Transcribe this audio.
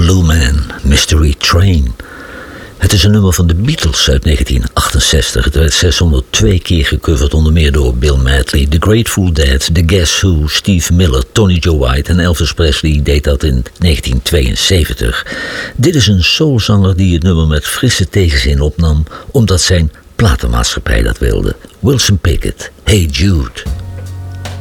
Blue Man, Mystery Train. Het is een nummer van de Beatles uit 1968. Het werd 602 keer gecoverd, onder meer door Bill Medley, The Grateful Dead, The Guess Who, Steve Miller, Tony Joe White en Elvis Presley deed dat in 1972. Dit is een soulzanger die het nummer met frisse tegenzin opnam, omdat zijn platenmaatschappij dat wilde. Wilson Pickett, Hey Jude.